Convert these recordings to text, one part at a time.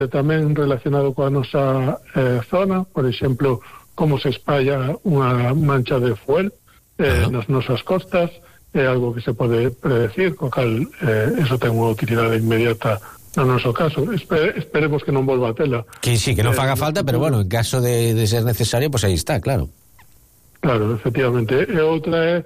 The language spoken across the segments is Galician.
tamén relacionado coa nosa zona, por exemplo, como se espalla unha mancha de fuel nas nosas costas, é algo que se pode predecir, co cal eso ten unha utilidade inmediata no noso caso. Esperemos que non volva a tela. Que sí, que non faga falta, pero bueno, en caso de ser necesario, pues aí está, claro. Claro, efectivamente. E outra é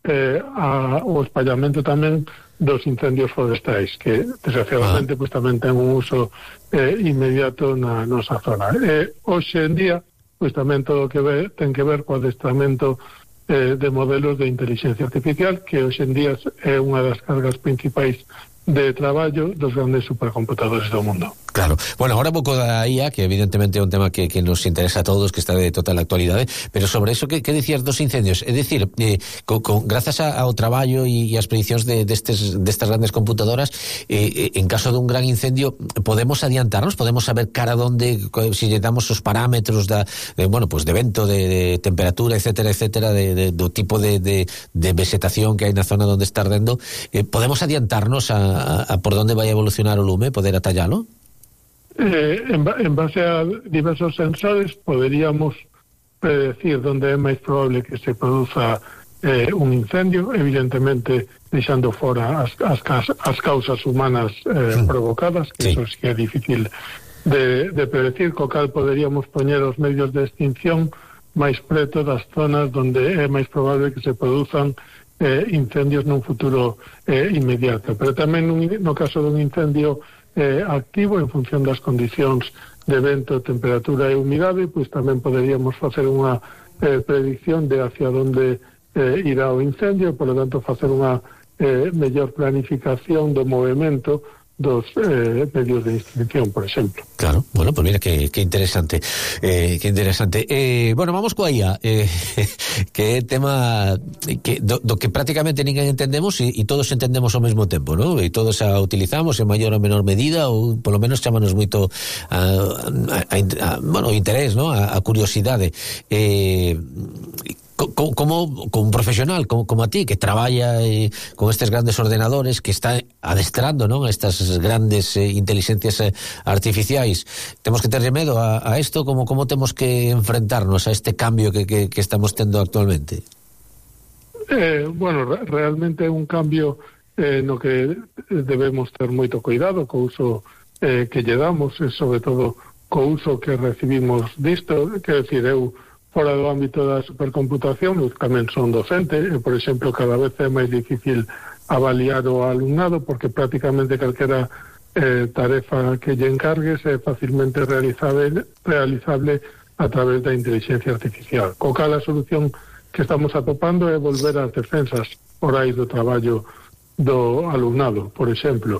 o espallamento tamén dos incendios forestais, que desgraciadamente pues, tamén ten un uso inmediato na nosa zona. Hoxe en día pues, tamén todo o que ten que ver co adestramento de modelos de inteligencia artificial, que hoxe en día é unha das cargas principais de traballo dos grandes supercomputadores do mundo. Claro. Bueno, agora pouco da IA, que evidentemente é un tema que nos interesa a todos, que está de total actualidade, pero sobre eso que dicías dos incendios, é dicir, grazas ao traballo e as predicións destas grandes computadoras, en caso dun gran incendio, podemos adiantarnos, podemos saber cara donde, se lle damos os parámetros de vento, de temperatura, etcétera, do tipo de vegetación que hai na zona onde está ardendo, podemos adiantarnos a por donde vai a evolucionar o lume, poder atallalo? En base a diversos sensores poderíamos predecir onde é máis probable que se produza un incendio, evidentemente deixando fora as causas humanas provocadas, que eso sí é difícil de predecir, co cal poderíamos poñer os medios de extinción máis preto das zonas onde é máis probable que se produzan incendios nun futuro inmediato. Pero tamén no caso dun incendio activo, en función das condicións de vento, temperatura e humidade, pois tamén poderíamos facer unha predicción de hacia onde irá o incendio, e, por lo tanto, facer unha mellor planificación do movimento dos medios de extinción, por exemplo. Claro, bueno, pues mira que interesante, bueno, vamos coa IA, que é tema do que prácticamente ninguén entendemos e todos entendemos ao mesmo tempo, ¿no? E todos a utilizamos en maior ou menor medida, ou polo menos chámanos moito o interés, ¿no? A curiosidade. Como un profesional como a ti, que traballa con estes grandes ordenadores, que está adestrando, non, estas grandes inteligencias artificiais, temos que terle medo a isto? Como temos que enfrentarnos a este cambio que estamos tendo actualmente? Bueno, realmente é un cambio no que debemos ter moito cuidado co uso que lle damos, e sobre todo co uso que recibimos disto. Quero dicir, eu fora do ámbito da supercomputación, eu tamén son docente, e, por exemplo, cada vez é máis difícil avaliar o alumnado, porque prácticamente calquera tarefa que lle encargues é facilmente realizable a través da inteligencia artificial. Co cal a solución que estamos atopando é volver ás defensas orais do traballo do alumnado, por exemplo.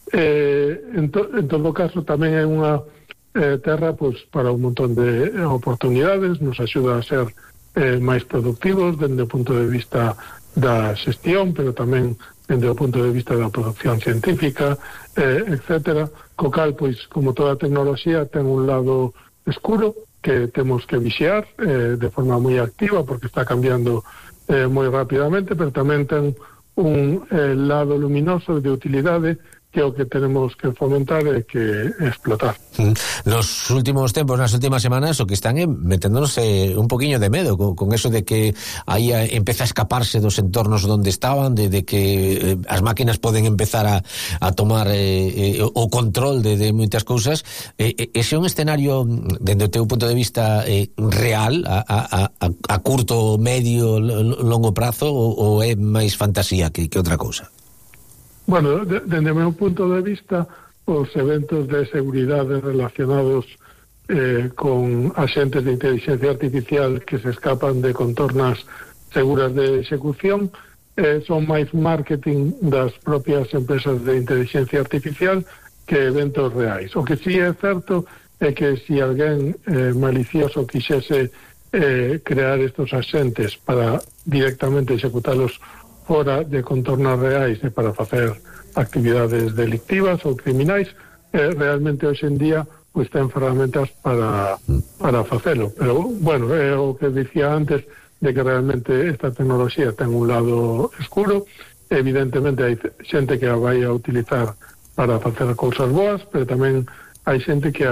En todo caso, tamén é unha terra pues, para un montón de oportunidades, nos axuda a ser máis productivos dende o punto de vista da xestión, pero tamén dende o punto de vista da producción científica, etcétera. Co cal, pois, como toda tecnoloxía, ten un lado escuro que temos que vixiar de forma moi activa, porque está cambiando moi rapidamente, pero tamén ten un lado luminoso de utilidade, que é o que tenemos que fomentar e que explotar. Nos últimos tempos, nas últimas semanas, o que están é meténdonos un poquinho de medo con eso de que aí empeza a escaparse dos entornos onde estaban, de que as máquinas poden empezar a tomar o control de moitas cousas. Ese é un escenario, dende o teu punto de vista, real, a curto, medio, longo prazo, ou é máis fantasía que outra cousa? Bueno, dende o meu punto de vista, os eventos de seguridade relacionados con axentes de inteligencia artificial que se escapan de contornas seguras de execución son máis marketing das propias empresas de inteligencia artificial que eventos reais. O que sí é certo é que se alguén malicioso quixese crear estos axentes para directamente executalos fora de contornas reais e para facer actividades delictivas ou criminais, realmente hoxe en día pues ten ferramentas para facelo. Pero, bueno, é o que dicía antes, de que realmente esta tecnoloxía ten un lado escuro. Evidentemente hai xente que a vai a utilizar para facer cousas boas, pero tamén hai xente que